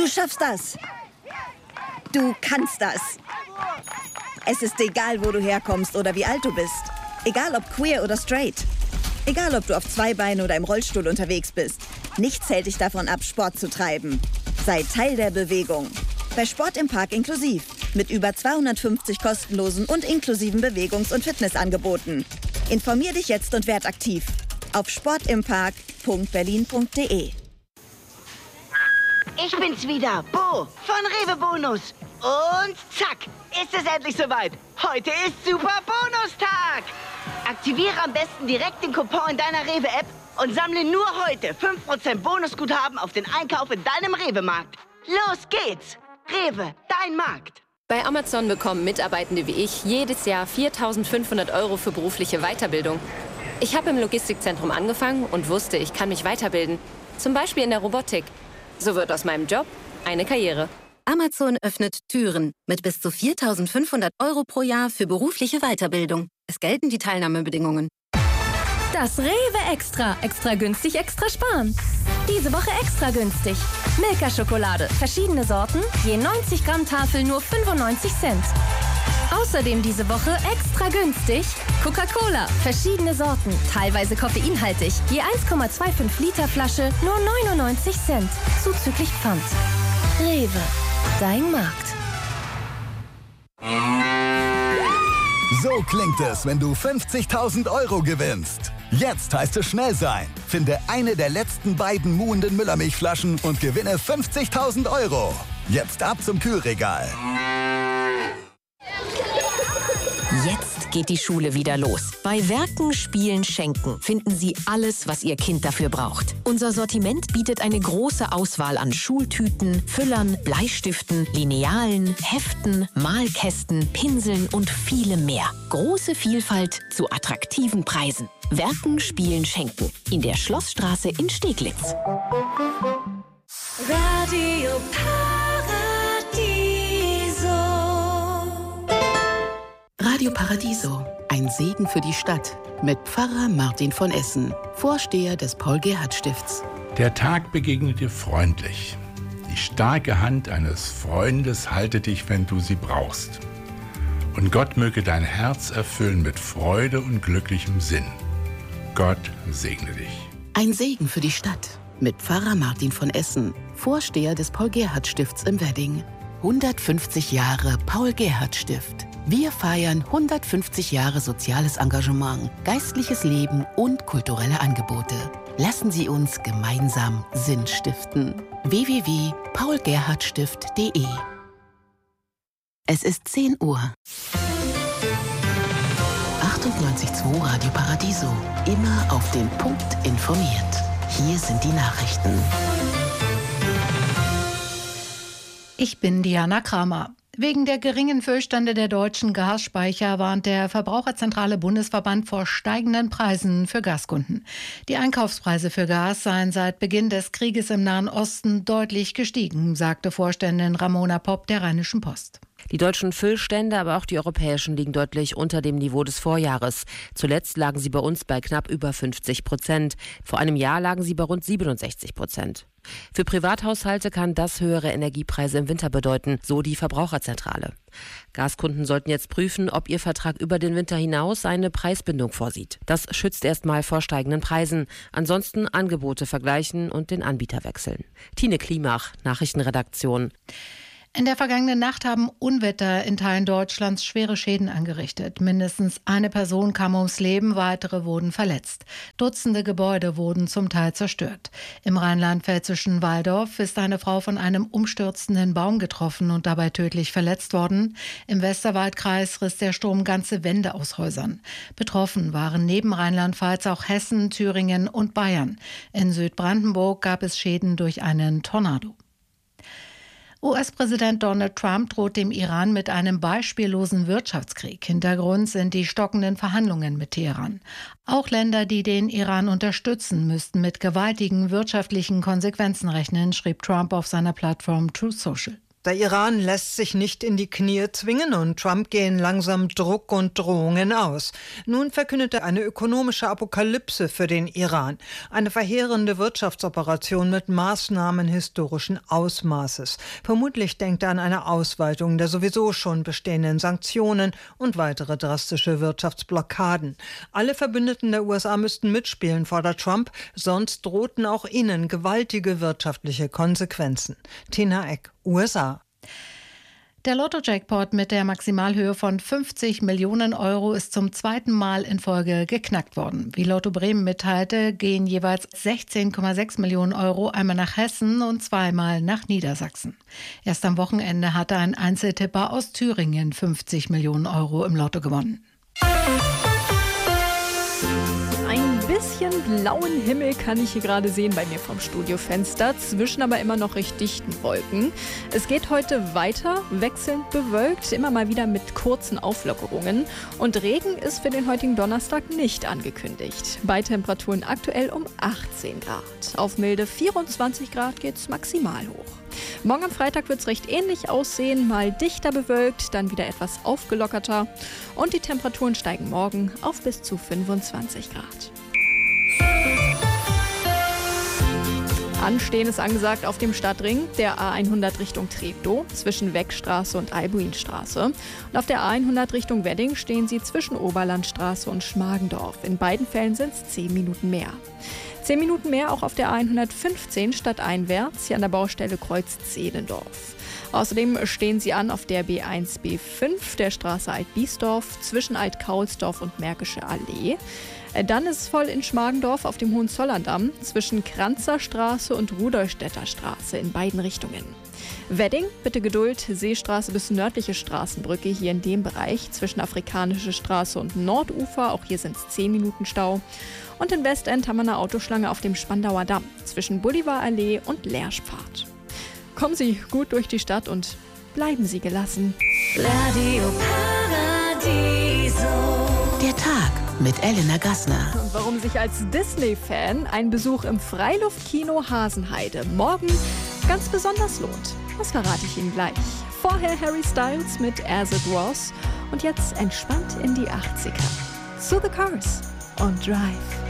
Du schaffst das. Du kannst das. Es ist egal, wo du herkommst oder wie alt du bist. Egal, ob queer oder straight. Egal, ob du auf zwei Beinen oder im Rollstuhl unterwegs bist. Nichts hält dich davon ab, Sport zu treiben. Sei Teil der Bewegung. Bei Sport im Park inklusiv. Mit über 250 kostenlosen und inklusiven Bewegungs- und Fitnessangeboten. Informier dich jetzt und werd aktiv. Auf sportimpark.berlin.de. Ich bin's wieder, Bo von Rewe Bonus. Und zack, ist es endlich soweit. Heute ist Super Bonustag. Aktiviere am besten direkt den Coupon in deiner Rewe-App und sammle nur heute 5% Bonusguthaben auf den Einkauf in deinem Rewe-Markt. Los geht's! Rewe, dein Markt. Bei Amazon bekommen Mitarbeitende wie ich jedes Jahr 4.500 € für berufliche Weiterbildung. Ich habe im Logistikzentrum angefangen und wusste, ich kann mich weiterbilden. Zum Beispiel in der Robotik. So wird aus meinem Job eine Karriere. Amazon öffnet Türen mit bis zu 4.500 € pro Jahr für berufliche Weiterbildung. Es gelten die Teilnahmebedingungen. Das Rewe Extra. Extra günstig, extra sparen. Diese Woche extra günstig. Milka-Schokolade. Verschiedene Sorten. Je 90 Gramm Tafel nur 95 Cent. Außerdem diese Woche extra günstig. Coca-Cola. Verschiedene Sorten. Teilweise koffeinhaltig. Je 1,25 Liter Flasche nur 99 Cent. Zuzüglich Pfand. Rewe. Dein Markt. So klingt es, wenn du 50.000 € gewinnst. Jetzt heißt es schnell sein. Finde eine der letzten beiden muhenden Müllermilchflaschen und gewinne 50.000 €. Jetzt ab zum Kühlregal. Jetzt geht die Schule wieder los. Bei Werken, Spielen, Schenken finden Sie alles, was Ihr Kind dafür braucht. Unser Sortiment bietet eine große Auswahl an Schultüten, Füllern, Bleistiften, Linealen, Heften, Malkästen, Pinseln und vielem mehr. Große Vielfalt zu attraktiven Preisen. Werken, Spielen, Schenken. In der Schlossstraße in Steglitz. Radio Radio Paradiso, ein Segen für die Stadt mit Pfarrer Martin von Essen, Vorsteher des Paul-Gerhardt-Stifts. Der Tag begegnet dir freundlich. Die starke Hand eines Freundes halte dich, wenn du sie brauchst. Und Gott möge dein Herz erfüllen mit Freude und glücklichem Sinn. Gott segne dich. Ein Segen für die Stadt mit Pfarrer Martin von Essen, Vorsteher des Paul-Gerhardt-Stifts im Wedding. 150 Jahre Paul-Gerhardt-Stift. Wir feiern 150 Jahre soziales Engagement, geistliches Leben und kulturelle Angebote. Lassen Sie uns gemeinsam Sinn stiften. www.paulgerhardtstift.de. Es ist 10 Uhr. 98.2 Radio Paradiso. Immer auf den Punkt informiert. Hier sind die Nachrichten. Ich bin Diana Kramer. Wegen der geringen Füllstände der deutschen Gasspeicher warnt der Verbraucherzentrale Bundesverband vor steigenden Preisen für Gaskunden. Die Einkaufspreise für Gas seien seit Beginn des Krieges im Nahen Osten deutlich gestiegen, sagte Vorständin Ramona Popp der Rheinischen Post. Die deutschen Füllstände, aber auch die europäischen liegen deutlich unter dem Niveau des Vorjahres. Zuletzt lagen sie bei uns bei knapp über 50%. Vor einem Jahr lagen sie bei rund 67%. Für Privathaushalte kann das höhere Energiepreise im Winter bedeuten, so die Verbraucherzentrale. Gaskunden sollten jetzt prüfen, ob ihr Vertrag über den Winter hinaus eine Preisbindung vorsieht. Das schützt erstmal vor steigenden Preisen. Ansonsten Angebote vergleichen und den Anbieter wechseln. Tine Klimach, Nachrichtenredaktion. In der vergangenen Nacht haben Unwetter in Teilen Deutschlands schwere Schäden angerichtet. Mindestens eine Person kam ums Leben, weitere wurden verletzt. Dutzende Gebäude wurden zum Teil zerstört. Im rheinland-pfälzischen Walldorf ist eine Frau von einem umstürzenden Baum getroffen und dabei tödlich verletzt worden. Im Westerwaldkreis riss der Sturm ganze Wände aus Häusern. Betroffen waren neben Rheinland-Pfalz auch Hessen, Thüringen und Bayern. In Südbrandenburg gab es Schäden durch einen Tornado. US-Präsident Donald Trump droht dem Iran mit einem beispiellosen Wirtschaftskrieg. Hintergrund sind die stockenden Verhandlungen mit Teheran. Auch Länder, die den Iran unterstützen, müssten mit gewaltigen wirtschaftlichen Konsequenzen rechnen, schrieb Trump auf seiner Plattform Truth Social. Der Iran lässt sich nicht in die Knie zwingen und Trump gehen langsam Druck und Drohungen aus. Nun verkündet er eine ökonomische Apokalypse für den Iran. Eine verheerende Wirtschaftsoperation mit Maßnahmen historischen Ausmaßes. Vermutlich denkt er an eine Ausweitung der sowieso schon bestehenden Sanktionen und weitere drastische Wirtschaftsblockaden. Alle Verbündeten der USA müssten mitspielen, fordert Trump, sonst drohten auch ihnen gewaltige wirtschaftliche Konsequenzen. Tina Eck, USA. Der Lotto-Jackpot mit der Maximalhöhe von 50 Millionen Euro ist zum zweiten Mal in Folge geknackt worden. Wie Lotto Bremen mitteilte, gehen jeweils 16,6 Millionen Euro einmal nach Hessen und zweimal nach Niedersachsen. Erst am Wochenende hatte ein Einzeltipper aus Thüringen 50 Millionen Euro im Lotto gewonnen. Ein bisschen blauen Himmel kann ich hier gerade sehen bei mir vom Studiofenster, zwischen aber immer noch recht dichten Wolken. Es geht heute weiter, wechselnd bewölkt, immer mal wieder mit kurzen Auflockerungen. Und Regen ist für den heutigen Donnerstag nicht angekündigt. Bei Temperaturen aktuell um 18 Grad. Auf milde 24 Grad geht's maximal hoch. Morgen am Freitag wird es recht ähnlich aussehen, mal dichter bewölkt, dann wieder etwas aufgelockerter. Und die Temperaturen steigen morgen auf bis zu 25 Grad. Anstehen ist angesagt auf dem Stadtring, der A100 Richtung Treptow, zwischen Weckstraße und Albuinstraße. Und auf der A100 Richtung Wedding stehen sie zwischen Oberlandstraße und Schmargendorf. In beiden Fällen sind es 10 Minuten mehr. 10 Minuten mehr auch auf der A115 stadteinwärts, hier an der Baustelle Kreuz Zehlendorf. Außerdem stehen sie an auf der B1-B5 der Straße Alt-Biesdorf zwischen Alt-Kaulsdorf und Märkische Allee. Dann ist es voll in Schmargendorf auf dem Hohenzollerndamm zwischen Kranzerstraße und Rudolstädter Straße in beiden Richtungen. Wedding, bitte Geduld, Seestraße bis nördliche Straßenbrücke hier in dem Bereich zwischen Afrikanische Straße und Nordufer, auch hier sind es 10 Minuten Stau. Und in Westend haben wir eine Autoschlange auf dem Spandauer Damm zwischen Bolivarallee und Lerschpfad. Kommen Sie gut durch die Stadt und bleiben Sie gelassen. Radio Paradiso. Der Tag mit Elena Gassner. Und warum sich als Disney-Fan ein Besuch im Freiluftkino Hasenheide morgen ganz besonders lohnt, das verrate ich Ihnen gleich. Vorher Harry Styles mit As It Was und jetzt entspannt in die 80er. Zu The Cars und Drive.